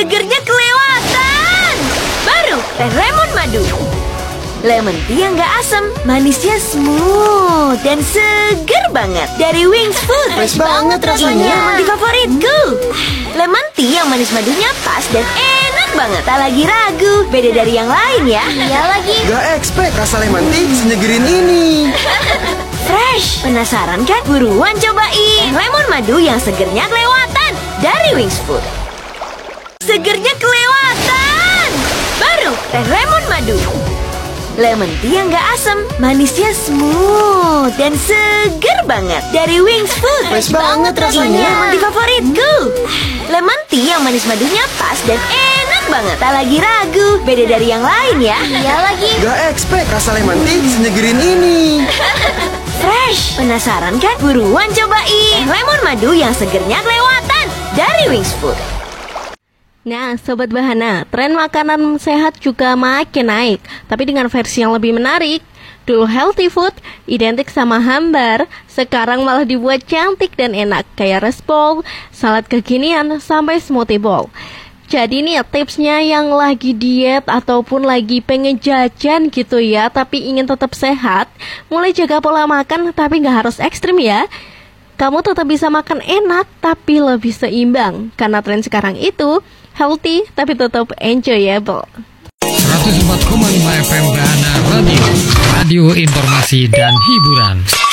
Segernya kelewatan. Baru teh lemon madu. Lemon tea yang gak asam, manisnya smooth dan seger banget. Dari Wings Food. Fresh banget rasanya. Ini yang mandi favoritku. Lemon tea yang manis madunya pas dan enak banget. Tak lagi ragu, beda dari yang lain ya. Iya lagi. Gak expect rasa lemon tea senyegerin ini. Fresh. Penasaran kan? Buruan cobain lemon madu yang segernya kelewatan dari Wings Food. Segernya kelewatan. Baru teh lemon madu. Lemon tea yang gak asam, manisnya smooth dan seger banget. Dari Wings Food. Fresh banget rasanya. Ini yang mandi favoritku. Lemon tea yang manis madunya pas dan enak banget. Tak lagi ragu, beda dari yang lain ya. Iya lagi. Gak expect rasa lemon tea senyegerin ini. Fresh. Penasaran kan? Buruan cobain lemon madu yang segernya kelewatan dari Wings Food. Nah, Sobat Bahana, tren makanan sehat juga makin naik, tapi dengan versi yang lebih menarik. Dulu healthy food identik sama hambar, sekarang malah dibuat cantik dan enak, kayak rice bowl, salad kekinian, sampai smoothie bowl. Jadi nih tipsnya yang lagi diet ataupun lagi pengen jajan gitu ya, tapi ingin tetap sehat, mulai jaga pola makan tapi gak harus ekstrim ya. Kamu tetap bisa makan enak tapi lebih seimbang, karena tren sekarang itu healthy tapi tetap enjoyable. 104,5 FM Bahana Radio, radio informasi dan hiburan.